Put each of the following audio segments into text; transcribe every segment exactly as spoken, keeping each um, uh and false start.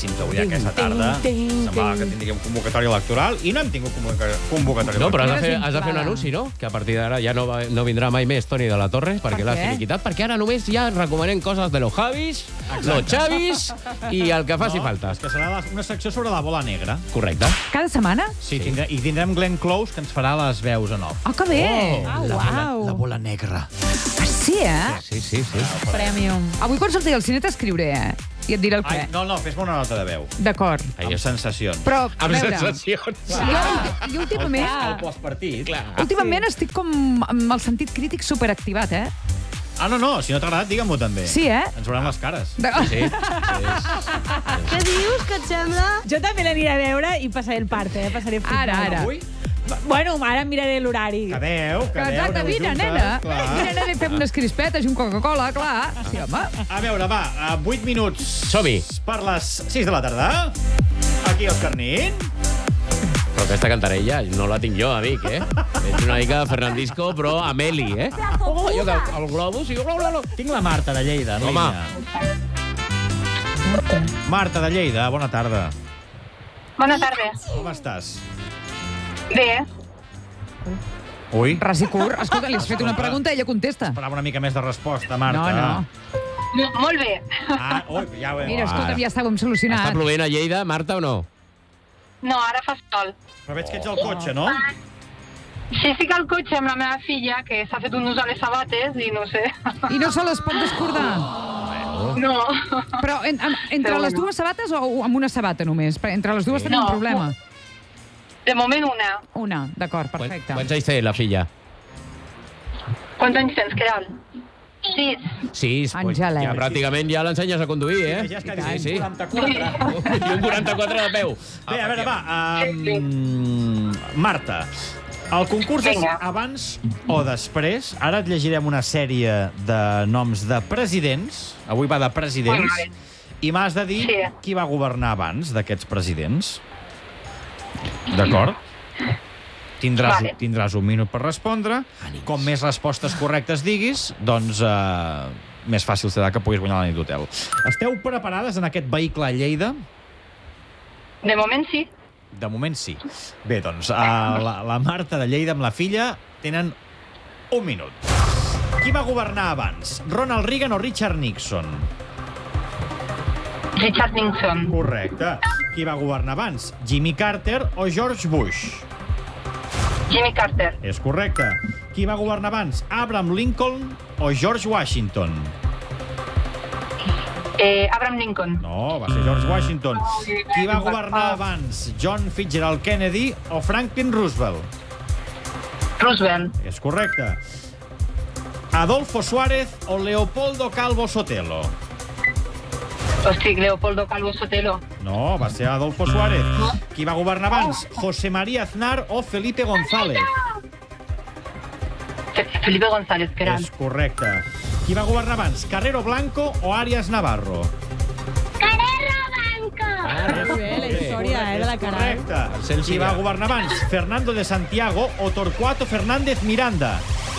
claríssims avui, aquesta tarda. Semblava que tindríem convocatòria electoral i no hem tingut convocatòria No, però has de electoral. fer, has de fer un anunci, no? Que a partir d'ara ja no, va, no vindrà mai més Toni de la Torre, perquè l'has finiquitat, perquè ara només ja recomanem coses de los Javis, los Xavis i el que faci No, falta. és que serà la- una secció sobre la bola negra. Correcte. Cada setmana? Sí, tindrem, i tindrem Glenn Close, que ens farà les veus en off. Oh, que bé! Ah, La bola, uau. la bola negra. Ah, sí, eh? Sí, sí, sí. Premium. Avui quan surti al cine t'escriuré, eh? I et diré el Ai, què. no, no, fes-me una nota de veu. D'acord. Amb sensacions. Però, a Amb veure, sensacions. jo, jo últimament, El postpartit. Clar. últimament estic com amb el sentit crític superactivat, eh? Ah, no, no, si no t'ha agradat, digue-m'ho també. Sí, eh? Ens veurem les cares. De... Sí. Què dius, que et sembla? Jo també l'aniré a veure i passaré el part, eh? Passaré el futbol. Ara, ara. Avui? Bueno, ara miraré l'horari. Quedeu, quedeu. Exacte, aneu vine, juntes, nena. clar. Vine, nena, i fem unes crispetes i un Coca-Cola, clar. Sí, home. A veure, va, vuit minuts. Som-hi. Per les sis de la tarda. Aquí el Carnín. Però aquesta cantarella no la tinc jo, amic, eh? Ets una mica Fernandisco, però amb Eli, eh? Oh, allò que el globus i... Tinc la Marta de Lleida, en Home. línia. Marta de Lleida, bona tarda. Bona tarda. Com estàs? Bé. Ui, Ras i curt. Escolta, li has fet una pregunta i ella contesta. esperava una mica més de resposta, Marta. No, no. M- Molt bé. Ah, ui, ja ho hem... Mira, escolta, Ara. ja estàvem Està solucionat. plovent a Lleida, Marta, o no? No, ara fa sol. Però veig que ets al cotxe, no? Sí, estic al cotxe amb la meva filla, que s'ha fet un nus a les sabates i no sé. I no se les pot descordar. No. Però en, en, entre Però les bueno. dues sabates o amb una sabata només? Perquè entre les dues tenim No. un problema. De moment una. Una, d'acord, Quan- perfecte. Quants anys té la filla? Quants anys tens, Queralt? Sis. Sis. pues, Àngela. ja pràcticament ja l'ensenyes a conduir, eh? Ja és que Sí, sí. quaranta-quatre. I un quaranta-quatre de peu. Bé, a veure, va. Um, Marta, el concurs és Vinga. abans o després. Ara et llegirem una sèrie de noms de presidents. Avui va de presidents. Molt bé. I m'has de dir Sí. qui va governar abans d'aquests presidents. D'acord? Tindràs, Vale. tindràs un minut per respondre. Com més respostes correctes diguis, doncs eh, més fàcil serà que puguis guanyar la nit d'hotel. Esteu preparades en aquest vehicle a Lleida? De moment sí. De moment sí. Bé, doncs, uh, la, la Marta de Lleida amb la filla tenen un minut. Qui va governar abans? Ronald Reagan o Richard Nixon? Richard Nixon. Correcte. Qui va governar abans? Jimmy Carter o George Bush? Jimmy Carter. És correcte. Qui va governar abans? Abraham Lincoln o George Washington? Eh, Abraham Lincoln. No, va ser George Washington. Qui va governar abans? John Fitzgerald Kennedy o Franklin Roosevelt? Roosevelt. És correcte. Adolfo Suárez o Leopoldo Calvo Sotelo? Hosti, Leopoldo Calvo Sotelo. No, va ser Adolfo Suárez. Qui va governar abans? José María Aznar o Felipe González? Fe- Felipe González, Queralt. És correcte. Qui va governar abans? Carrero Blanco o Arias Navarro? Molt bé, la història, eh, de la Queralt. Correcte. Qui va governar abans? Fernando de Santiago o Torcuato Fernández Miranda?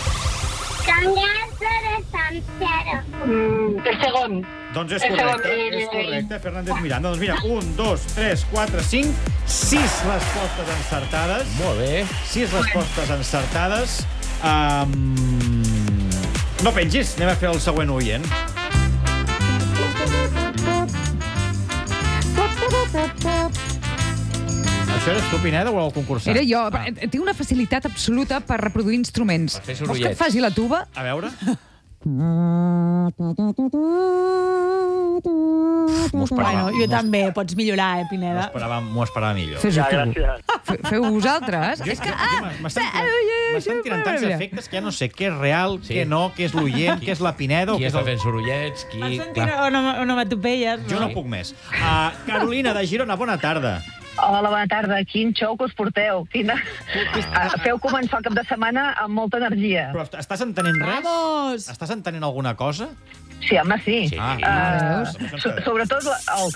Mm, el segon. Doncs és El segon, correcte, eh, és correcte, Fernández Miranda. Doncs mira, un, dos, tres, quatre, cinc, sis respostes encertades. Molt bé. Sis respostes encertades. Um... No pengis, anem a fer el següent oient. Això eres tu, Pineda, o el concursant? Era jo. Ah. Tinc una facilitat absoluta per reproduir instruments. Per fer Vols que sorollets. et faci la tuba? A veure... M'ho esperava. Bueno, jo també, pots millorar, eh, M'ho Pineda. esperava, m'ho esperava millor. Fes-ho tu. Fe- Feu vosaltres. És que... Jo- M'estan tirant, m'estan tirant tants efectes que ja no sé què és real, Sí. què no, què és l'oient, què és la Pineda o Qui què és està el... fent sorollets, qui... Vas sentir Clar. ono- onomatopeies, Jo no puc més. Uh, Carolina, de Girona, bona tarda. Hola, bona tarda. Quin xou que us porteu. Quina... Ah, feu començar el cap de setmana amb molta energia. Però est- estàs entenent res? Vamos! Estàs entenent alguna cosa? Sí, home, sí. Sí. Ah, Uh, doncs so, sobretot la- el...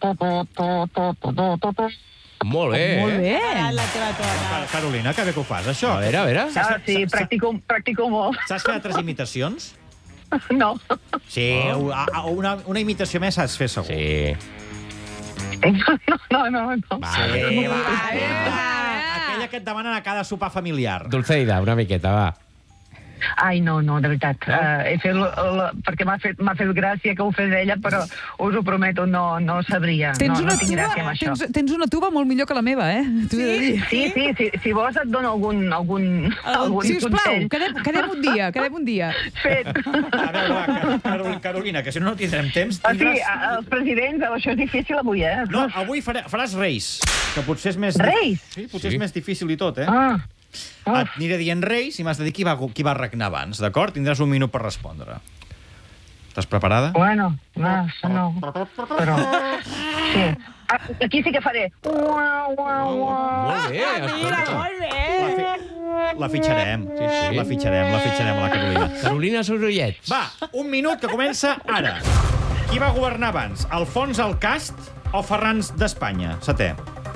Molt bé. Molt bé. Ara la teva tona. Car- Carolina, que bé que ho fas, això. A veure, a veure. Ah, sí, practico, practico molt. Saps fer altres imitacions? No. Sí, a- a- una, una imitació més saps fer segur. Sí. No, no, no. no. Vale, va, va. Aquella que et demanen a cada sopar familiar. Dulceida, una miqueta, va. Ai, no, no, de veritat. No? Uh, he fet, la, la, perquè m'ha fet, m'ha fet gràcia que ho fes ella, però us ho prometo, no, no sabria. Tens, no, una no tinc tuba, gràcia amb això. tens, tens una tuba molt millor que la meva, eh? T'ho he de dir. Sí, sí, sí, si vols et dono algun, algun, algun Sisplau, consell. quedem, quedem un dia, quedem un dia. Fet. A veure, va, Carol, Carolina, que si no no tindrem temps... Ah, sí, tindràs... els presidents, això és difícil avui, eh? No, avui farà, faràs Reis, que potser és més... Reis? Sí, potser Sí. és més difícil i tot, eh? Ah. Oh. Et aniré dient Reis i m'has de dir qui va, qui va regnar abans, d'acord? Tindràs un minut per respondre. Estàs preparada? Bueno, no, no, però... Sí. Ah, aquí sí que faré. Uau, uau, uau. Molt bé, Mira, escolta. molt bé. La, fi... la fitxarem. Sí, sí. La fitxarem, la fitxarem a la Carolina. Carolina Sorollets. Va, un minut que comença ara. Qui va governar abans? Alfons el Cast o Ferran d'Espanya? Setè.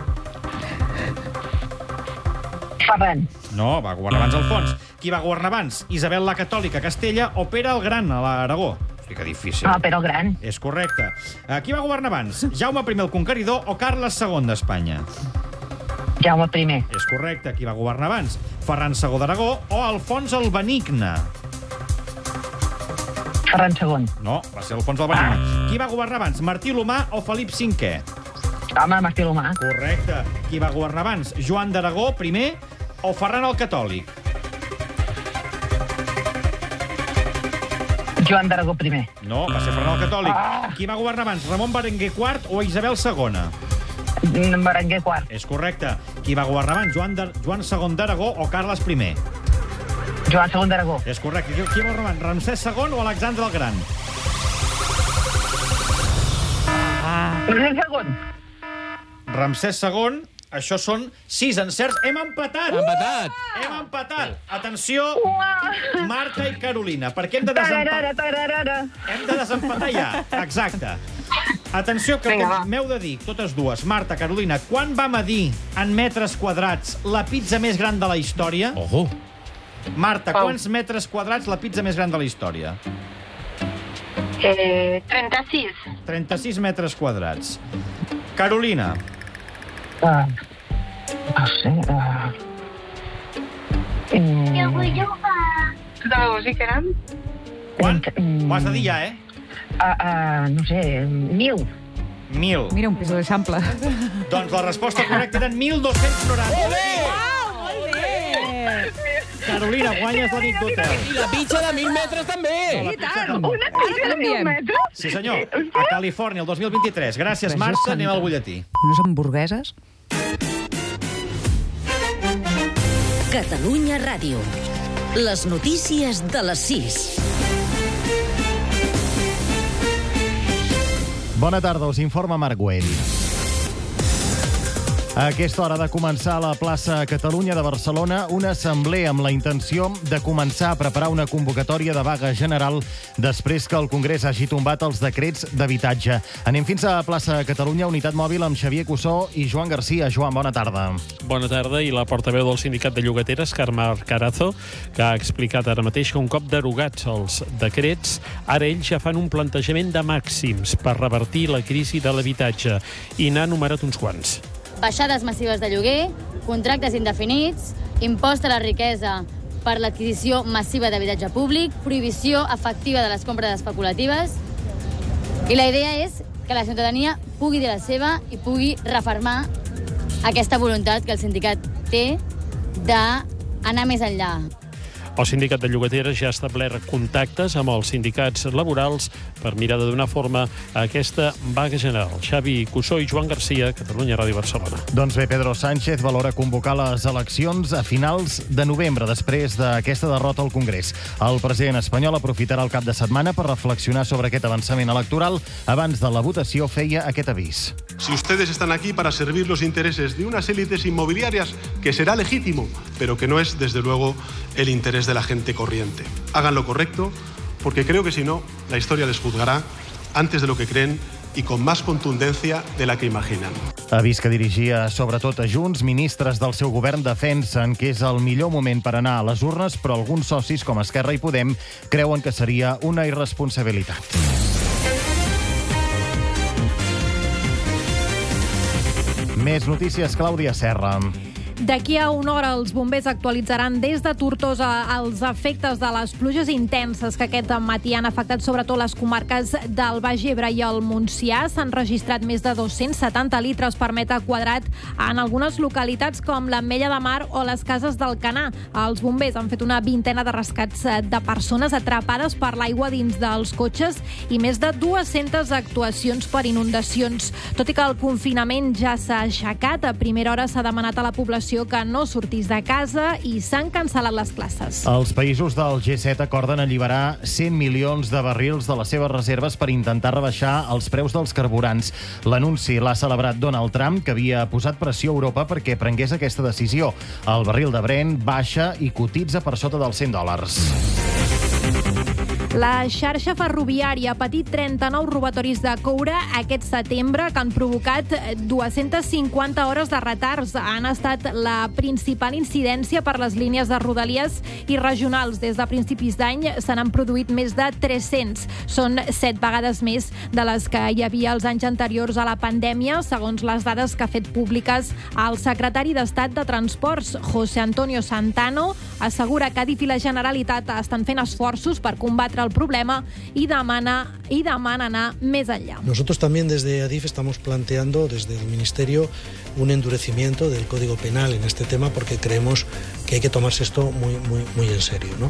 Ferran. No, va governar abans Alfons. Qui va governar abans? Isabel la Catòlica a Castella o Pere el Gran a l'Aragó? Hosti, que difícil. Ah, però gran. És correcte. Uh, qui va governar abans? Jaume primer el Conqueridor o Carles segon d'Espanya? Jaume primer. És correcte. Qui va governar abans? Ferran segon d'Aragó o Alfons el Benigne? Ferran segon. No, va ser Alfons el Benigne. Qui va governar abans? Martí l'Humà o Felip cinquè? Home, Martí l'Humà. Correcte. Qui va governar abans? Joan d'Aragó primer o Ferran el Catòlic? Joan d'Aragó primer. No, va ser Ferran el Catòlic. Qui va governar abans? Ramon Berenguer quart o Isabel segona? Berenguer quart. És correcte. Qui va governar abans? Joan, de... Joan segon d'Aragó o Carles primer? Joan segon d'Aragó. És correcte. Qui, qui va governar abans? Ramsès segon o Alexandre el Gran? Ramsès segon. Ramsès segon, això són sis encerts. Hem empatat! Empatat. Hem empatat. Atenció, Marta i Carolina, perquè hem de desempatar. Tararara, tararara. Hem de desempatar ja. Exacte. Atenció, que Vinga, va. m'heu de dir, totes dues, Marta, Carolina, quan va medir en metres quadrats la pizza més gran de la història? Ojo. Marta, Pau. quants metres quadrats la pizza més gran de la història? Eh, trenta-sis. trenta-sis metres quadrats. Carolina. Ah, no sé. Ah. Mm, Tu també vols dir que eren? Quan? Mm. Ho has de dir ja, eh? ah, ah, no sé, mil. Mil. Mira, un pis de l'Eixample. Doncs la resposta correcta eren mil dos-cents noranta. Molt bé. Carolina, guanyes la nit d'hotel. I la pitxa de mil metres també. I tant! Una Ara pizza te de mil l'enviem. metres? Sí, senyor. A Califòrnia, el dos mil vint-i-tres. Gràcies, Jesús Marta. santo. Anem al butlletí. Unes hamburgueses? Catalunya Ràdio. Les notícies de les sis. Bona tarda, us informa Marc Güell. A aquesta hora de començar a la plaça Catalunya de Barcelona una assemblea amb la intenció de començar a preparar una convocatòria de vaga general després que el Congrés hagi tombat els decrets d'habitatge. Anem fins a plaça Catalunya, unitat mòbil amb Xavier Cussó i Joan Garcia. Joan, bona tarda. Bona tarda, i la portaveu del sindicat de llogateres, Carme Carazo, que ha explicat ara mateix que un cop derogats els decrets, ara ells ja fan un plantejament de màxims per revertir la crisi de l'habitatge, i n'ha enumerat uns quants. Baixades massives de lloguer, contractes indefinits, impost a la riquesa per l'adquisició massiva d'habitatge públic, prohibició efectiva de les compres especulatives. I la idea és que la ciutadania pugui dir la seva i pugui refermar aquesta voluntat que el sindicat té d'anar més enllà. El sindicat de llogateres ja ha establert contactes amb els sindicats laborals per mirar de donar forma a aquesta vaga general. Xavi Cussó i Joan Garcia, Catalunya Ràdio Barcelona. Doncs bé, Pedro Sánchez valora convocar les eleccions a finals de novembre, després d'aquesta derrota al Congrés. El president espanyol aprofitarà el cap de setmana per reflexionar sobre aquest avançament electoral. Abans de la votació feia aquest avís. Si ustedes están aquí para servir los intereses de unas élites inmobiliarias, que será legítimo, pero que no es, desde luego, el interés de la gente corriente. Hagan lo correcto, porque creo que si no, la historia les juzgará antes de lo que creen i con más contundencia de la que imaginen. Avís que dirigia sobretot a Junts, ministres del seu govern defensen que és el millor moment per anar a les urnes, però alguns socis, com Esquerra i Podem, creuen que seria una irresponsabilitat. Més notícies, Clàudia Serra. D'aquí a una hora els bombers actualitzaran des de Tortosa els efectes de les pluges intenses que aquest matí han afectat sobretot les comarques del Baix Ebre i el Montsià. S'han registrat més de dos-cents setanta litres per metre quadrat en algunes localitats com l'Ametlla de Mar o les Cases d'Alcanar. Els bombers han fet una vintena de rescats de persones atrapades per l'aigua dins dels cotxes i més de dues-centes actuacions per inundacions. Tot i que el confinament ja s'ha aixecat, a primera hora s'ha demanat a la població que no sortís de casa i s'han cancel·lat les classes. Els països del G set acorden alliberar cent milions de barrils de les seves reserves per intentar rebaixar els preus dels carburants. L'anunci l'ha celebrat Donald Trump, que havia posat pressió a Europa perquè prengués aquesta decisió. El barril de Brent baixa i cotitza per sota dels cent dòlars. La xarxa ferroviària ha patit trenta-nou robatoris de coure aquest setembre que han provocat dues-centes cinquanta hores de retards. Han estat la principal incidència per les línies de rodalies i regionals. Des de principis d'any se n'han produït més de tres-cents. Són set vegades més de les que hi havia els anys anteriors a la pandèmia, segons les dades que ha fet públiques el secretari d'Estat de Transports, José Antonio Santano. Assegura que Adif i la Generalitat estan fent esforços per combatre el problema y demana, y demana anar més enllà. Nosotros también desde Adif estamos planteando desde el Ministerio un endurecimiento del Código Penal en este tema porque creemos que hay que tomarse esto muy, muy, muy en serio, ¿no?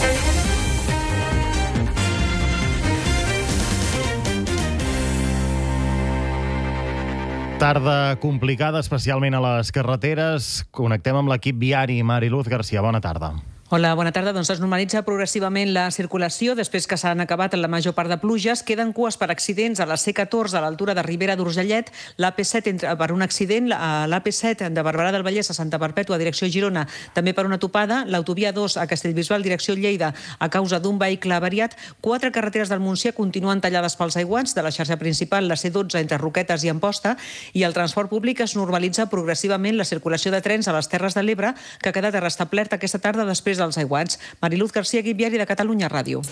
Tarda complicada, especialment a les carreteres. Connectem amb l'equip viari. Mariluz García, bona tarda. Hola, bona tarda. Doncs es normalitza progressivament la circulació després que s'han acabat la major part de pluges. Queden cues per accidents a la C catorze a l'altura de Ribera d'Urgellet, l'A P set entre, per un accident, l'A P set de Barberà del Vallès a Santa Perpètua, direcció Girona, també per una topada, l'autovia dos a Castellbisbal, direcció Lleida, a causa d'un vehicle avariat. Quatre carreteres del Montsià continuen tallades pels aiguats de la xarxa principal, la C dotze entre Roquetes i Amposta, i el transport públic es normalitza progressivament la circulació de trens a les Terres de l'Ebre, que ha quedat restablert aquesta tarda després dels aiguats. Mariluz García, equip viari de Catalunya Ràdio.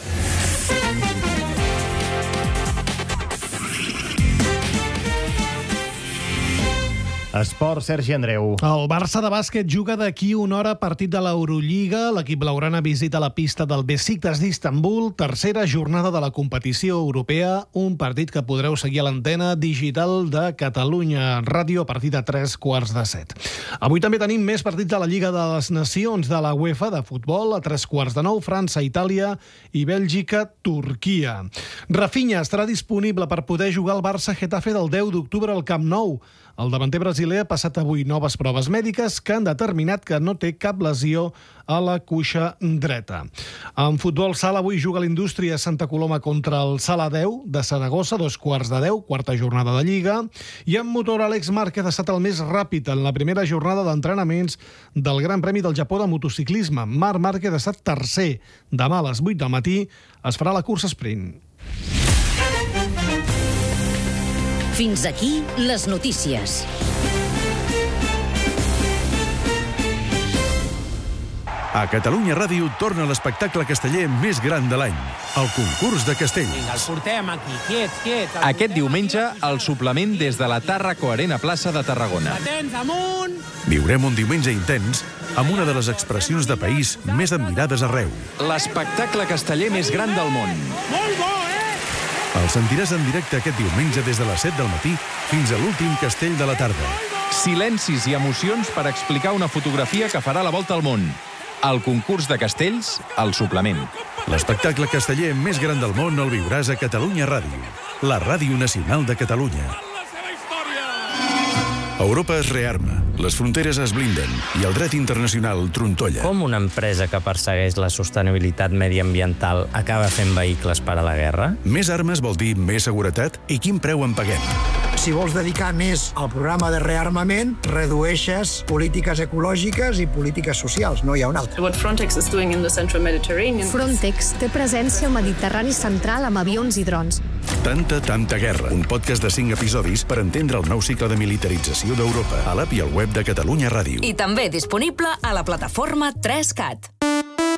Esport, Sergi Andreu. El Barça de bàsquet juga d'aquí una hora partit de l'Eurolliga. L'equip blaugrana visita la pista del Besiktas d'Istanbul, tercera jornada de la competició europea, un partit que podreu seguir a l'antena digital de Catalunya Ràdio a partir de tres quarts de set. Avui també tenim més partits de la Lliga de les Nacions de la UEFA de futbol, a tres quarts de nou, França, Itàlia i Bèlgica, Turquia. Rafinha estarà disponible per poder jugar al Barça-Getafe del deu d'octubre al Camp Nou. El davanter brasiler ha passat avui noves proves mèdiques que han determinat que no té cap lesió a la cuixa dreta. En futbol sala, avui juga l'Indústria Santa Coloma contra el Sala deu de Saragossa, dos quarts de deu, quarta jornada de Lliga. I en motor, Àlex Márquez ha estat el més ràpid en la primera jornada d'entrenaments del Gran Premi del Japó de motociclisme. Marc Márquez ha estat tercer. Demà a les vuit del matí es farà la cursa sprint. Fins aquí les notícies. A Catalunya Ràdio torna l'espectacle casteller més gran de l'any, el concurs de castell. Vinga, el portem aquí, quiets, quiets. Aquest diumenge, el suplement des de la Tàrraco Arena Plaça de Tarragona. Patents amunt! Viurem un diumenge intens amb una de les expressions de país més admirades arreu. L'espectacle casteller més gran del món. Molt bo, eh? El sentiràs en directe aquest diumenge des de les set del matí fins a l'últim castell de la tarda. Silencis i emocions per explicar una fotografia que farà la volta al món. El concurs de castells, al suplement. L'espectacle casteller més gran del món el viuràs a Catalunya Ràdio, la ràdio nacional de Catalunya. Europa es rearma, les fronteres es blinden i el dret internacional trontolla. Com una empresa que persegueix la sostenibilitat mediambiental acaba fent vehicles per a la guerra? Més armes vol dir més seguretat i quin preu en paguem? Si vols dedicar més al programa de rearmament, redueixes polítiques ecològiques i polítiques socials, no hi ha un altre. What Frontex is doing in the Central Mediterranean. Frontex té presència al Mediterrani central amb avions i drons. Tanta, tanta guerra. Un podcast de cinc episodis per entendre el nou cicle de militarització d'Europa a l'app i al web de Catalunya Ràdio. I també disponible a la plataforma tres cat.